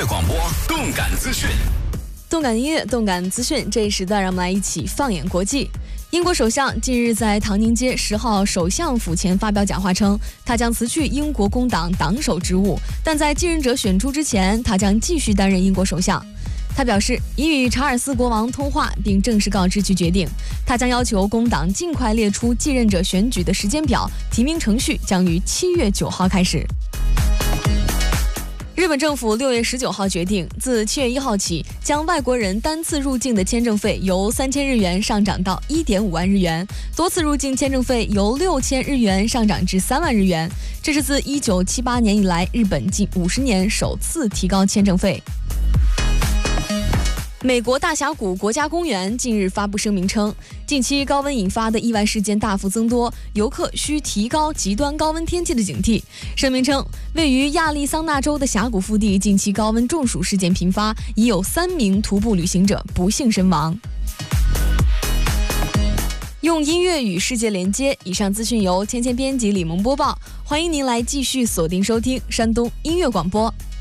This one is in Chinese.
乐广播，动感资讯。 动感音乐，动感资讯，这一时段让我们来一起放眼国际。英国首相近日在唐宁街10号首相府前发表讲话称，他将辞去英国工党党首职务，但在继任者选出之前，他将继续担任英国首相。他表示已与查尔斯国王通话，并正式告知其决定。他将要求工党尽快列出继任者选举的时间表，提名程序将于7月9号开始。日本政府6月19号决定，自7月1号起，将外国人单次入境的签证费由3000日元上涨到1.5万日元，多次入境签证费由6000日元上涨至3万日元。这是自1978年以来，日本近50年首次提高签证费。美国大峡谷国家公园近日发布声明称，近期高温引发的意外事件大幅增多，游客需提高极端高温天气的警惕。声明称，位于亚利桑那州的峡谷腹地近期高温中暑事件频发，已有3名徒步旅行者不幸身亡。用音乐与世界连接，以上资讯由芊芊编辑，李萌播报。欢迎您来继续锁定收听山东音乐广播。